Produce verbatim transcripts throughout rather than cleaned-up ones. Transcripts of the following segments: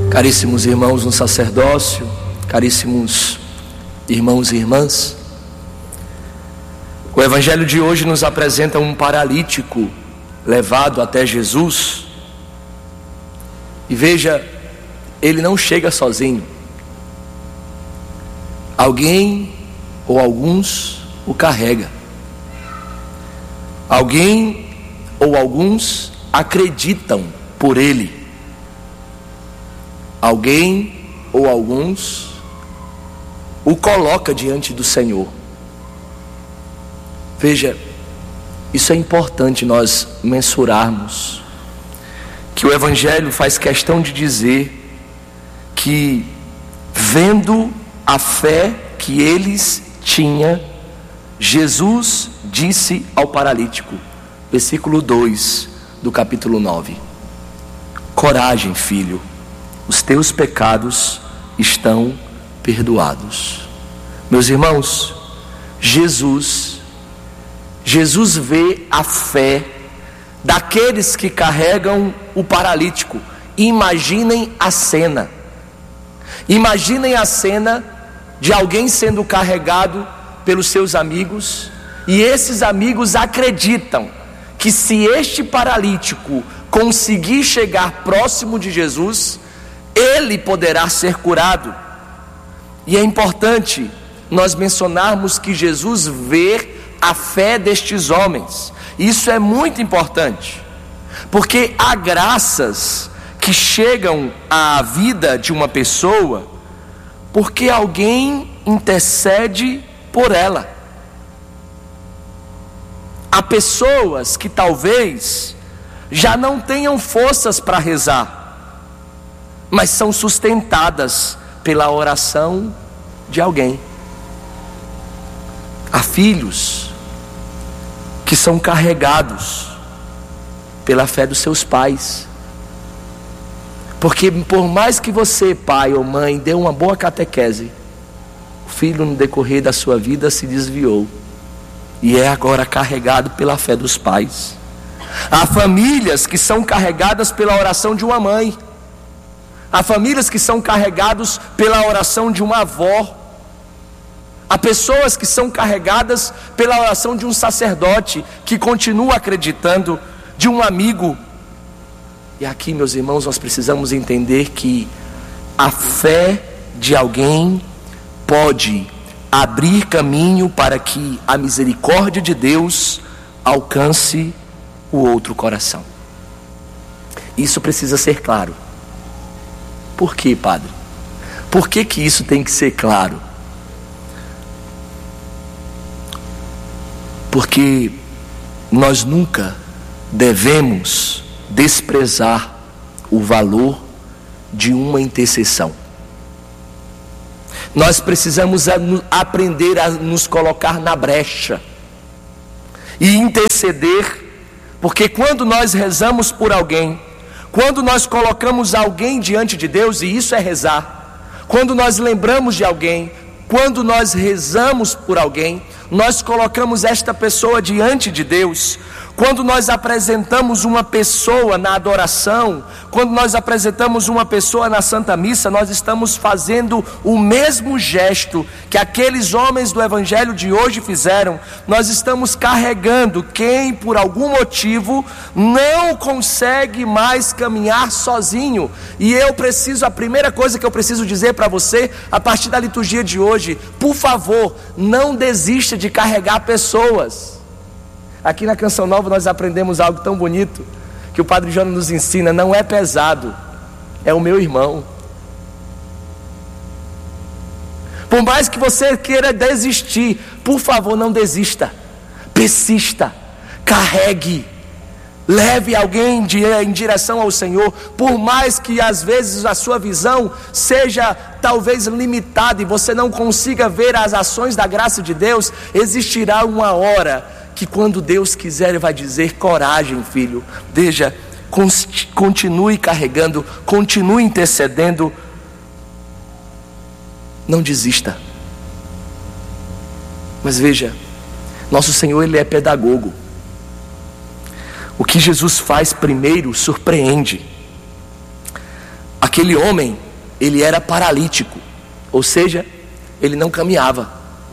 Caríssimos irmãos no sacerdócio, caríssimos irmãos e irmãs, o evangelho de hoje nos apresenta um paralítico levado até Jesus. E veja, ele não chega sozinho. Alguém ou alguns o carrega. Alguém ou alguns acreditam por ele. Alguém ou alguns o coloca diante do Senhor. Veja, isso é importante nós mensurarmos, que o Evangelho faz questão de dizer que, vendo a fé que eles tinham, Jesus disse ao paralítico, versículo dois do capítulo nove: coragem, filho, os teus pecados estão perdoados. Meus irmãos, Jesus, Jesus vê a fé daqueles que carregam o paralítico. Imaginem a cena. Imaginem a cena de alguém sendo carregado pelos seus amigos, e esses amigos acreditam que se este paralítico conseguir chegar próximo de Jesus, ele poderá ser curado. E é importante nós mencionarmos que Jesus vê a fé destes homens. Isso é muito importante, porque há graças que chegam à vida de uma pessoa porque alguém intercede por ela. Há pessoas que talvez já não tenham forças para rezar, mas são sustentadas pela oração de alguém. Há filhos que são carregados pela fé dos seus pais, porque por mais que você, pai ou mãe, dê uma boa catequese, o filho no decorrer da sua vida se desviou e é agora carregado pela fé dos pais. Há famílias que são carregadas pela oração de uma mãe. Há famílias que são carregadas pela oração de uma avó. Há pessoas que são carregadas pela oração de um sacerdote que continua acreditando, de um amigo. E aqui, meus irmãos, nós precisamos entender que a fé de alguém pode abrir caminho para que a misericórdia de Deus alcance o outro coração. Isso precisa ser claro. Por quê, padre? Por que que isso tem que ser claro? Porque nós nunca devemos desprezar o valor de uma intercessão. Nós precisamos aprender a nos colocar na brecha e interceder, porque quando nós rezamos por alguém, quando nós colocamos alguém diante de Deus, e isso é rezar, quando nós lembramos de alguém, quando nós rezamos por alguém, nós colocamos esta pessoa diante de Deus. Quando nós apresentamos uma pessoa na adoração, quando nós apresentamos uma pessoa na Santa Missa, nós estamos fazendo o mesmo gesto que aqueles homens do Evangelho de hoje fizeram. Nós estamos carregando quem por algum motivo não consegue mais caminhar sozinho. E eu preciso, a primeira coisa que eu preciso dizer para você, a partir da liturgia de hoje, por favor, não desista de carregar pessoas. Aqui na Canção Nova nós aprendemos algo tão bonito, que o Padre João nos ensina: não é pesado, é o meu irmão. Por mais que você queira desistir, por favor, não desista, persista, carregue, leve alguém em direção ao Senhor. Por mais que às vezes a sua visão seja talvez limitada e você não consiga ver as ações da graça de Deus, existirá uma hora que quando Deus quiser Ele vai dizer: coragem, filho, veja, continue carregando, continue intercedendo, não desista. Mas veja, nosso Senhor, Ele é pedagogo. O que Jesus faz primeiro surpreende. Aquele homem, ele era paralítico, ou seja, ele não caminhava.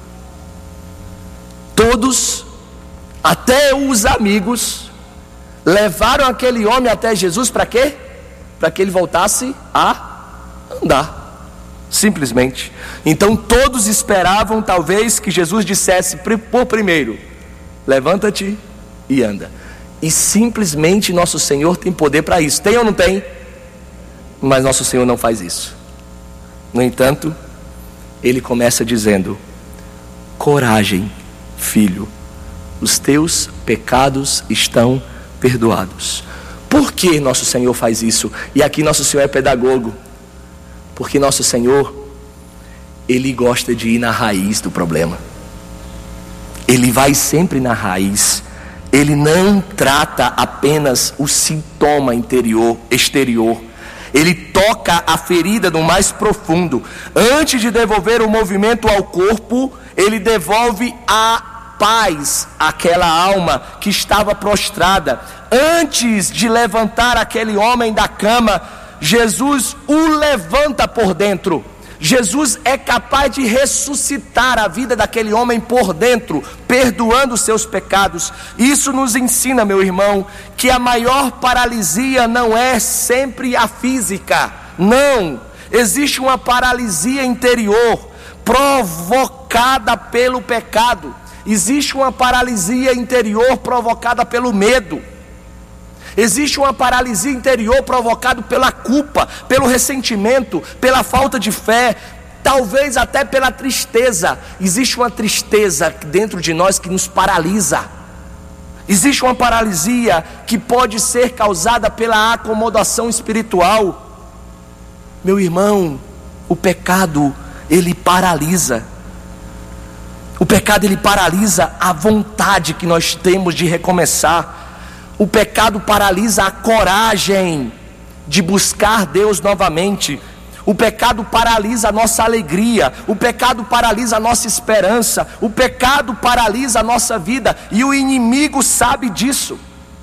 Todos, até os amigos, levaram aquele homem até Jesus para quê? Para que ele voltasse a andar, simplesmente. Então todos esperavam talvez que Jesus dissesse por primeiro: levanta-te e anda. E simplesmente nosso Senhor tem poder para isso. Tem ou não tem? Mas nosso Senhor não faz isso. No entanto, Ele começa dizendo: coragem, filho, os teus pecados estão perdoados. Por que nosso Senhor faz isso? E aqui nosso Senhor é pedagogo. Porque nosso Senhor, Ele gosta de ir na raiz do problema. Ele vai sempre na raiz. Ele não trata apenas o sintoma interior, exterior. Ele toca a ferida no mais profundo. Antes de devolver o movimento ao corpo, Ele devolve a paz àquela alma que estava prostrada. Antes de levantar aquele homem da cama, Jesus o levanta por dentro. Jesus é capaz de ressuscitar a vida daquele homem por dentro, perdoando os seus pecados. Isso nos ensina, meu irmão, que a maior paralisia não é sempre a física. Não, existe uma paralisia interior provocada pelo pecado. Existe uma paralisia interior provocada pelo medo. Existe uma paralisia interior provocada pela culpa, pelo ressentimento, pela falta de fé, talvez até pela tristeza. Existe uma tristeza dentro de nós que nos paralisa. Existe uma paralisia que pode ser causada pela acomodação espiritual. Meu irmão, o pecado, ele paralisa. O pecado, ele paralisa a vontade que nós temos de recomeçar. O pecado paralisa a coragem de buscar Deus novamente. O pecado paralisa a nossa alegria. O pecado paralisa a nossa esperança. O pecado paralisa a nossa vida. E o inimigo sabe disso.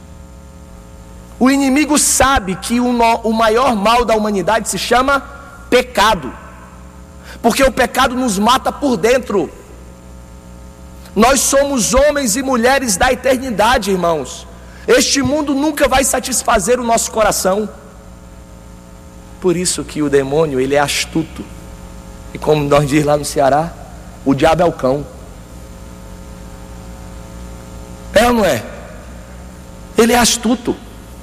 O inimigo sabe que o, no, o maior mal da humanidade se chama pecado. Porque o pecado nos mata por dentro. Nós somos homens e mulheres da eternidade, irmãos. Este mundo nunca vai satisfazer o nosso coração. Por isso que o demônio, ele é astuto. E como nós diz lá no Ceará, o diabo é o cão. É ou não é? Ele é astuto.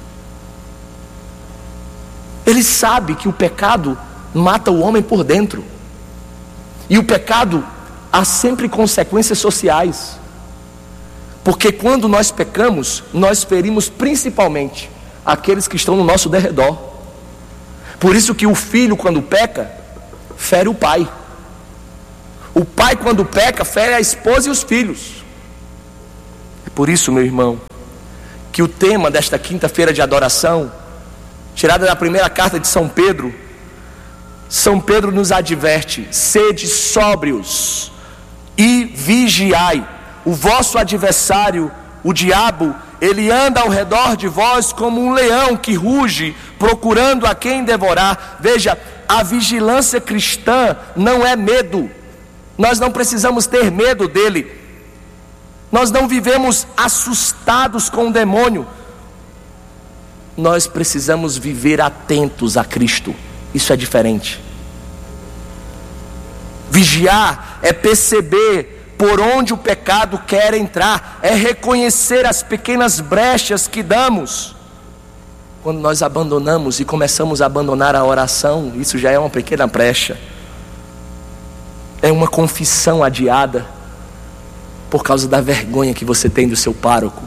Ele sabe que o pecado mata o homem por dentro. E o pecado há sempre consequências sociais. Porque quando nós pecamos, nós ferimos principalmente aqueles que estão no nosso derredor. Por isso que o filho, quando peca, fere o pai. O pai, quando peca, fere a esposa e os filhos. É por isso, meu irmão, que o tema desta quinta-feira de adoração, tirada da primeira carta de São Pedro, São Pedro nos adverte: sede sóbrios e vigiai. O vosso adversário, o diabo, ele anda ao redor de vós como um leão que ruge, procurando a quem devorar. Veja, a vigilância cristã não é medo. Nós não precisamos ter medo dele. Nós não vivemos assustados com o demônio. Nós precisamos viver atentos a Cristo. Isso é diferente. Vigiar é perceber por onde o pecado quer entrar, é reconhecer as pequenas brechas que damos. Quando nós abandonamos e começamos a abandonar a oração, isso já é uma pequena brecha. É uma confissão adiada por causa da vergonha que você tem do seu pároco.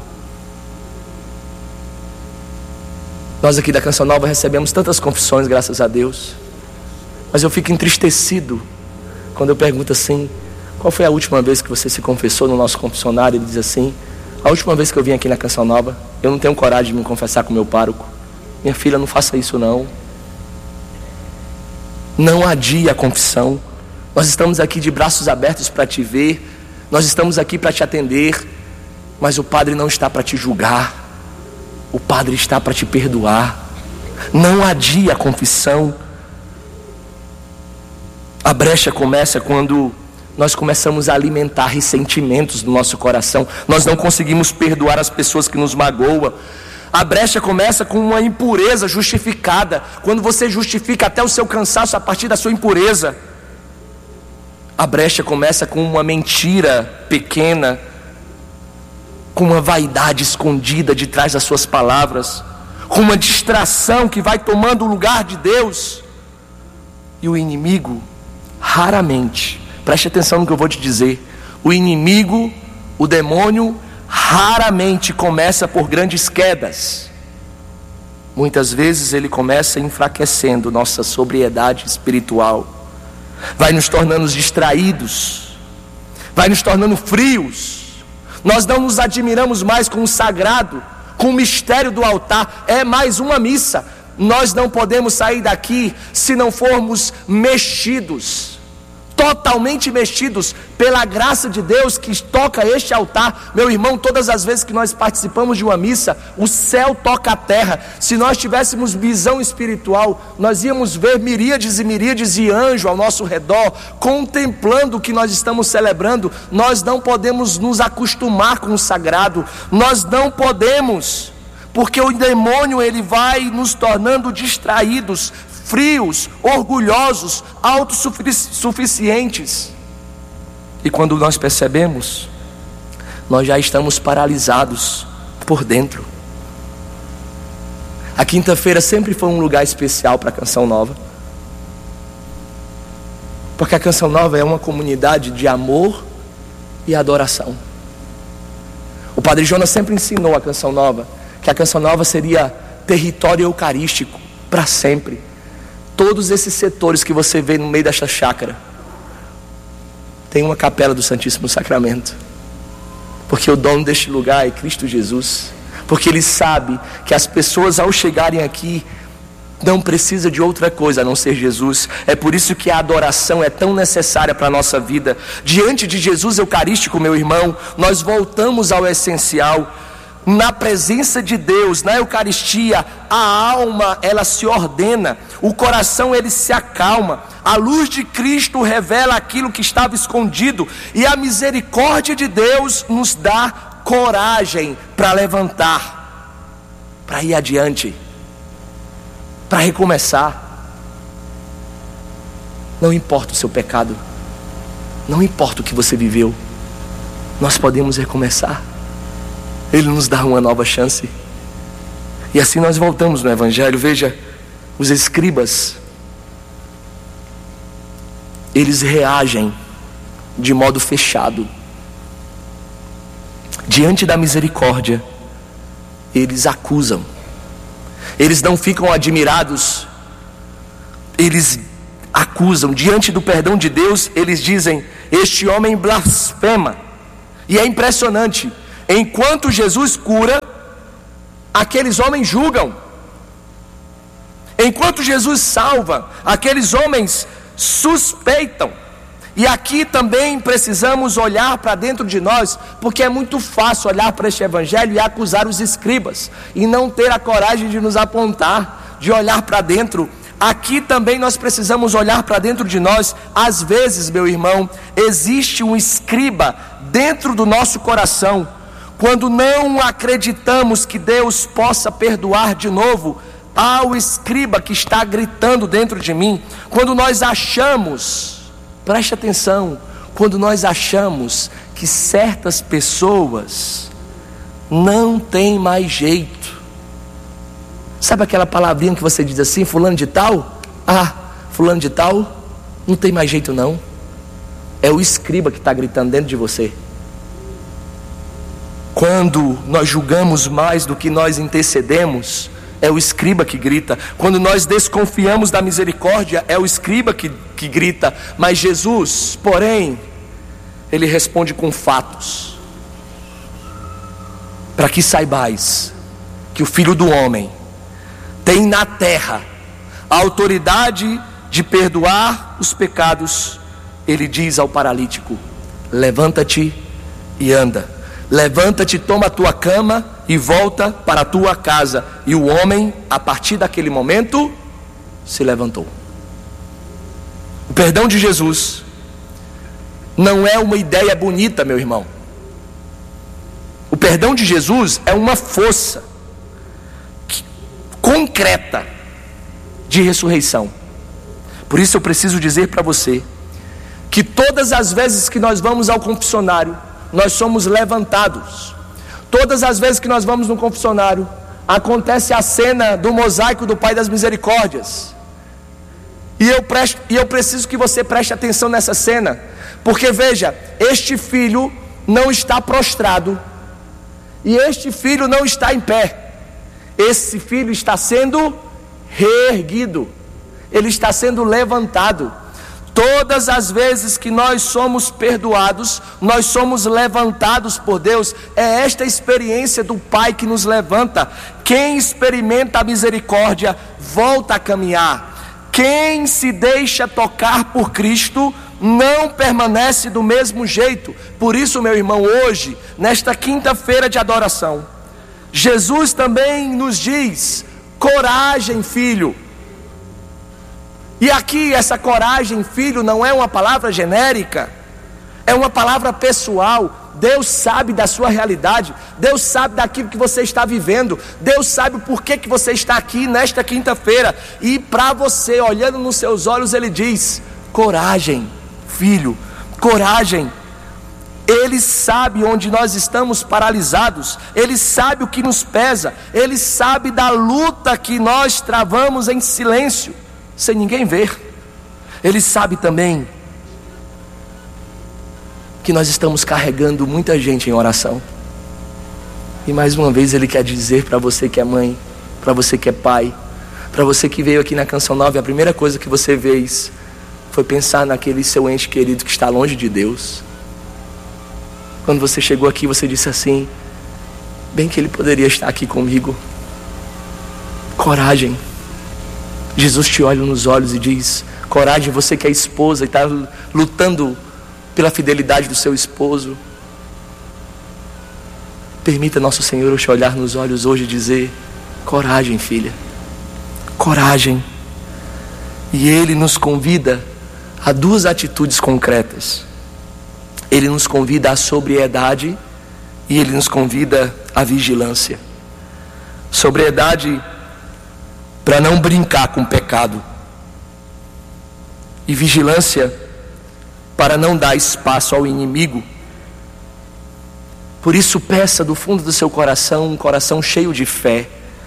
Nós aqui da Canção Nova recebemos tantas confissões, graças a Deus, mas eu fico entristecido quando eu pergunto assim: qual foi a última vez que você se confessou no nosso confessionário? Ele diz assim: a última vez que eu vim aqui na Canção Nova, eu não tenho coragem de me confessar com o meu pároco. Minha filha, não faça isso não. Não adie a confissão. Nós estamos aqui de braços abertos para te ver. Nós estamos aqui para te atender. Mas o Padre não está para te julgar. O Padre está para te perdoar. Não adie a confissão. A brecha começa quando nós começamos a alimentar ressentimentos no nosso coração. Nós não conseguimos perdoar as pessoas que nos magoam. A brecha começa com uma impureza justificada, quando você justifica até o seu cansaço a partir da sua impureza. A brecha começa com uma mentira pequena, com uma vaidade escondida de trás das suas palavras, com uma distração que vai tomando o lugar de Deus. E o inimigo, raramente, preste atenção no que eu vou te dizer, o inimigo, o demônio, raramente começa por grandes quedas. Muitas vezes ele começa enfraquecendo nossa sobriedade espiritual, vai nos tornando distraídos, vai nos tornando frios. Nós não nos admiramos mais com o sagrado, com o mistério do altar. É mais uma missa. Nós não podemos sair daqui se não formos mexidos, totalmente mexidos pela graça de Deus que toca este altar. Meu irmão, todas as vezes que nós participamos de uma missa, o céu toca a terra. Se nós tivéssemos visão espiritual, nós íamos ver miríades e miríades de anjos ao nosso redor, contemplando o que nós estamos celebrando. Nós não podemos nos acostumar com o sagrado, nós não podemos, porque o demônio ele vai nos tornando distraídos, frios, orgulhosos, autossuficientes. E quando nós percebemos, nós já estamos paralisados por dentro. A quinta-feira sempre foi um lugar especial para a Canção Nova, porque a Canção Nova é uma comunidade de amor e adoração. O Padre Jonas sempre ensinou a Canção Nova que a Canção Nova seria território eucarístico para sempre. Todos esses setores que você vê no meio desta chácara tem uma capela do Santíssimo Sacramento, porque o dono deste lugar é Cristo Jesus, porque Ele sabe que as pessoas ao chegarem aqui não precisam de outra coisa a não ser Jesus. É por isso que a adoração é tão necessária para a nossa vida. Diante de Jesus Eucarístico, meu irmão, nós voltamos ao essencial. Na presença de Deus, na Eucaristia, a alma ela se ordena, o coração ele se acalma, a luz de Cristo revela aquilo que estava escondido, e a misericórdia de Deus nos dá coragem para levantar, para ir adiante, para recomeçar. Não importa o seu pecado, não importa o que você viveu, nós podemos recomeçar. Ele nos dá uma nova chance. E assim nós voltamos no Evangelho. Veja, os escribas, eles reagem de modo fechado. Diante da misericórdia, eles acusam. Eles não ficam admirados, eles acusam. Diante do perdão de Deus, eles dizem: este homem blasfema. E é impressionante. Enquanto Jesus cura, aqueles homens julgam. Enquanto Jesus salva, aqueles homens suspeitam. E aqui também precisamos olhar para dentro de nós, porque é muito fácil olhar para este evangelho e acusar os escribas, e não ter a coragem de nos apontar, de olhar para dentro. Aqui também nós precisamos olhar para dentro de nós. Às vezes, meu irmão, existe um escriba dentro do nosso coração. Quando não acreditamos que Deus possa perdoar de novo, há o escriba que está gritando dentro de mim. Quando nós achamos, preste atenção, quando nós achamos que certas pessoas não têm mais jeito. Sabe aquela palavrinha que você diz assim, fulano de tal? Ah, fulano de tal, não tem mais jeito não. É o escriba que está gritando dentro de você. Quando nós julgamos mais do que nós intercedemos, é o escriba que grita. Quando nós desconfiamos da misericórdia, é o escriba que, que grita. Mas Jesus, porém, Ele responde com fatos. Para que saibais que o Filho do Homem tem na terra a autoridade de perdoar os pecados, Ele diz ao paralítico: levanta-te e anda. Levanta-te, toma a tua cama e volta para a tua casa. E o homem, a partir daquele momento, se levantou. O perdão de Jesus não é uma ideia bonita, meu irmão. O perdão de Jesus é uma força concreta de ressurreição. Por isso eu preciso dizer para você que todas as vezes que nós vamos ao confessionário, nós somos levantados. Todas as vezes que nós vamos no confessionário, acontece a cena do mosaico do Pai das Misericórdias. E eu, presto, e eu preciso que você preste atenção nessa cena, porque veja, este filho não está prostrado, e este filho não está em pé. Esse filho está sendo reerguido, ele está sendo levantado. Todas as vezes que nós somos perdoados, nós somos levantados por Deus. É esta experiência do Pai que nos levanta. Quem experimenta a misericórdia volta a caminhar. Quem se deixa tocar por Cristo não permanece do mesmo jeito. Por isso, meu irmão, hoje, nesta quinta-feira de adoração, Jesus também nos diz: coragem, filho. E aqui essa coragem, filho, não é uma palavra genérica, é uma palavra pessoal. Deus sabe da sua realidade, Deus sabe daquilo que você está vivendo, Deus sabe o porquê que você está aqui nesta quinta-feira. E para você, olhando nos seus olhos, Ele diz: coragem, filho, coragem. Ele sabe onde nós estamos paralisados, Ele sabe o que nos pesa, Ele sabe da luta que nós travamos em silêncio, sem ninguém ver. Ele sabe também que nós estamos carregando muita gente em oração. E mais uma vez Ele quer dizer para você que é mãe, para você que é pai, para você que veio aqui na Canção Nova, a primeira coisa que você fez foi pensar naquele seu ente querido que está longe de Deus. Quando você chegou aqui, você disse assim: bem que ele poderia estar aqui comigo. Coragem. Jesus te olha nos olhos e diz: coragem, você que é esposa e está lutando pela fidelidade do seu esposo. Permita nosso Senhor te olhar nos olhos hoje e dizer: coragem, filha, coragem. E Ele nos convida a duas atitudes concretas. Ele nos convida à sobriedade e Ele nos convida à vigilância. Sobriedade para não brincar com o pecado, e vigilância para não dar espaço ao inimigo. Por isso, peça do fundo do seu coração um coração cheio de fé.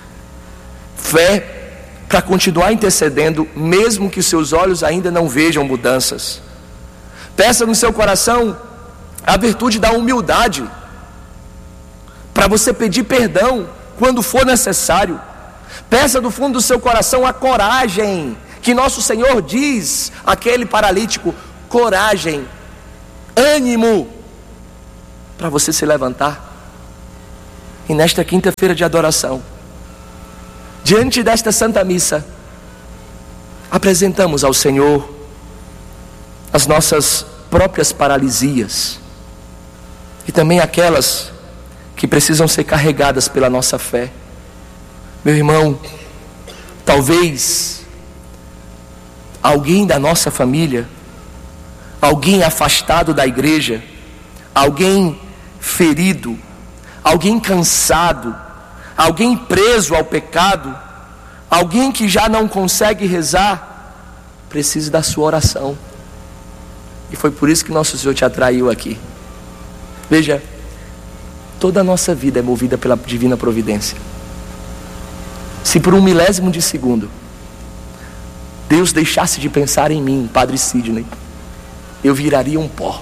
Fé para continuar intercedendo, mesmo que seus olhos ainda não vejam mudanças. Peça no seu coração a virtude da humildade, para você pedir perdão quando for necessário. Peça do fundo do seu coração a coragem, que nosso Senhor diz àquele paralítico: coragem, ânimo, para você se levantar. E nesta quinta-feira de adoração, diante desta Santa Missa, apresentamos ao Senhor as nossas próprias paralisias e também aquelas que precisam ser carregadas pela nossa fé. Meu irmão, talvez alguém da nossa família, alguém afastado da igreja, alguém ferido, alguém cansado, alguém preso ao pecado, alguém que já não consegue rezar, precisa da sua oração. E foi por isso que nosso Senhor te atraiu aqui. Veja, toda a nossa vida é movida pela divina providência. Se por um milésimo de segundo Deus deixasse de pensar em mim, Padre Sidney, eu viraria um pó.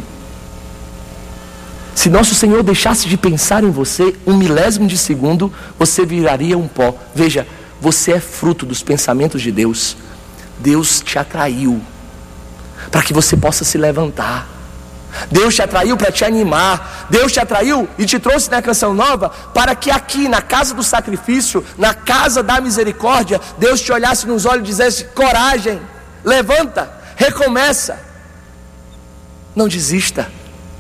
Se nosso Senhor deixasse de pensar em você um milésimo de segundo, você viraria um pó. Veja, você é fruto dos pensamentos de Deus. Deus te atraiu para que você possa se levantar. Deus te atraiu para te animar. Deus te atraiu e te trouxe na Canção Nova para que aqui na casa do sacrifício, na casa da misericórdia, Deus te olhasse nos olhos e dissesse: coragem, levanta, recomeça, não desista,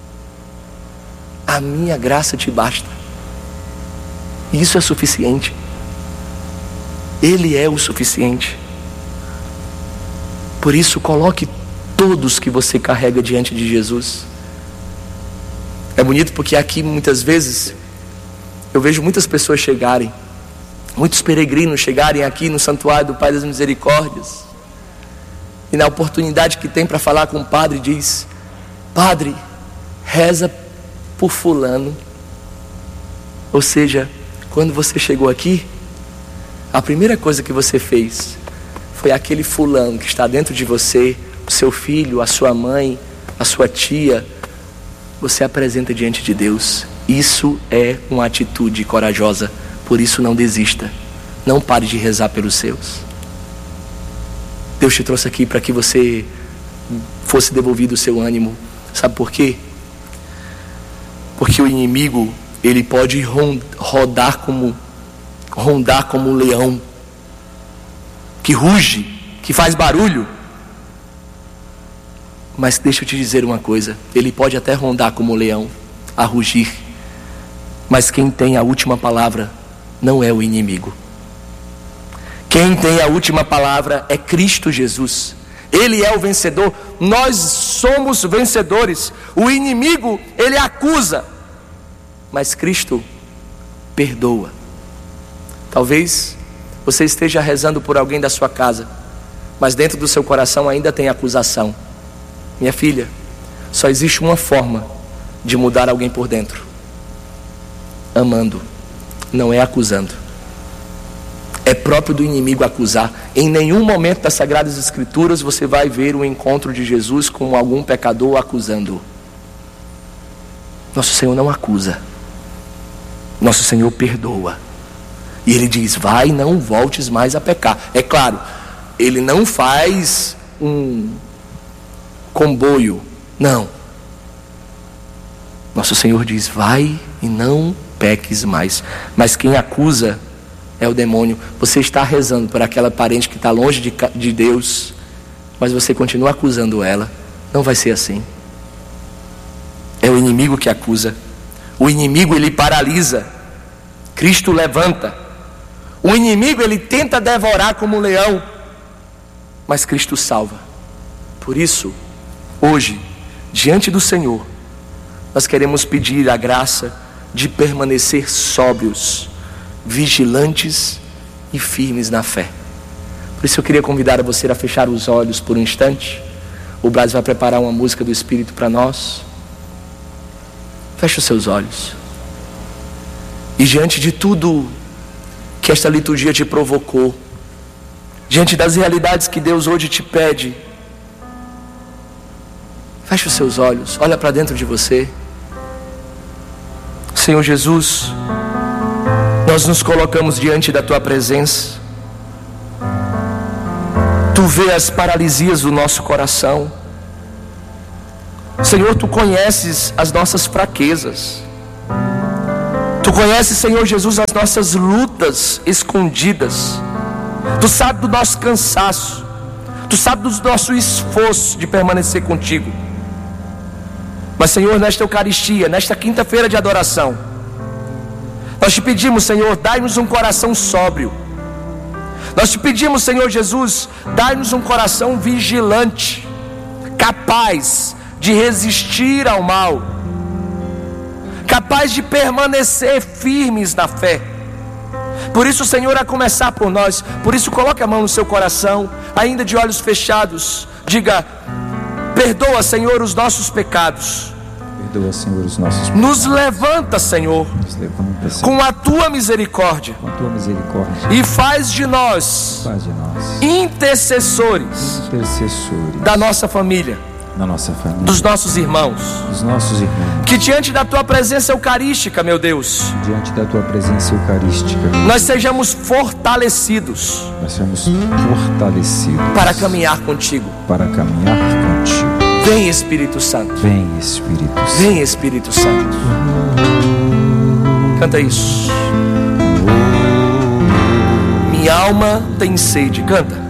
a minha graça te basta. E isso é suficiente. Ele é o suficiente. Por isso, coloque todos que você carrega diante de Jesus. É bonito porque aqui muitas vezes eu vejo muitas pessoas chegarem, muitos peregrinos chegarem aqui no Santuário do Pai das Misericórdias, e na oportunidade que tem para falar com o padre diz: padre, reza por fulano. Ou seja, quando você chegou aqui, a primeira coisa que você fez foi aquele fulano que está dentro de você, o seu filho, a sua mãe, a sua tia, você apresenta diante de Deus. Isso é uma atitude corajosa. Por isso, não desista. Não pare de rezar pelos seus. Deus te trouxe aqui para que você fosse devolvido o seu ânimo. Sabe por quê? Porque o inimigo, ele pode rodar como rondar como um leão que ruge, que faz barulho. Mas deixa eu te dizer uma coisa: ele pode até rondar como um leão, a rugir, mas quem tem a última palavra não é o inimigo. Quem tem a última palavra é Cristo Jesus. Ele é o vencedor. Nós somos vencedores. O inimigo, ele acusa, mas Cristo perdoa. Talvez você esteja rezando por alguém da sua casa, mas dentro do seu coração ainda tem acusação. Minha filha, só existe uma forma de mudar alguém por dentro: amando, não é acusando. É próprio do inimigo acusar. Em nenhum momento das Sagradas Escrituras você vai ver o encontro de Jesus com algum pecador acusando. Nosso Senhor não acusa. Nosso Senhor perdoa. E Ele diz: vai, não voltes mais a pecar. É claro, Ele não faz um comboio, não. Nosso Senhor diz: vai e não peques mais. Mas quem acusa é o demônio. Você está rezando por aquela parente que está longe de, de Deus, mas você continua acusando ela. Não vai ser assim. É o inimigo que acusa. O inimigo, ele paralisa. Cristo levanta. O inimigo, ele tenta devorar como um leão, mas Cristo salva. Por isso, hoje, diante do Senhor, nós queremos pedir a graça de permanecer sóbrios, vigilantes e firmes na fé. Por isso eu queria convidar a você a fechar os olhos por um instante. O Blas vai preparar uma música do Espírito para nós. Feche os seus olhos. E diante de tudo que esta liturgia te provocou, diante das realidades que Deus hoje te pede, feche os seus olhos, olha para dentro de você. Senhor Jesus, nós nos colocamos diante da Tua presença. Tu vê as paralisias do nosso coração. Senhor, Tu conheces as nossas fraquezas. Tu conheces, Senhor Jesus, as nossas lutas escondidas. Tu sabes do nosso cansaço. Tu sabes do nosso esforço de permanecer contigo. Mas, Senhor, nesta Eucaristia, nesta quinta-feira de adoração, nós te pedimos, Senhor, dai-nos um coração sóbrio. Nós te pedimos, Senhor Jesus, dai-nos um coração vigilante, capaz de resistir ao mal, capaz de permanecer firmes na fé. Por isso, Senhor, a começar por nós, por isso coloque a mão no seu coração, ainda de olhos fechados, diga: perdoa, Senhor, os nossos pecados. Perdoa, Senhor, os nossos pecados. Nos levanta, Senhor, Nos levanta, Senhor, com a Tua misericórdia, com a Tua misericórdia, e faz de nós faz de nós intercessores intercessores da nossa família, da nossa família, dos nossos irmãos, dos nossos irmãos, que diante da Tua presença eucarística, meu Deus, diante da Tua presença eucarística, nós sejamos fortalecidos nós somos fortalecidos para caminhar contigo. para caminhar contigo. Vem, Espírito Santo. Vem, Espírito Santo. Vem, Espírito Santo. Canta isso. Minha alma tem sede. Canta.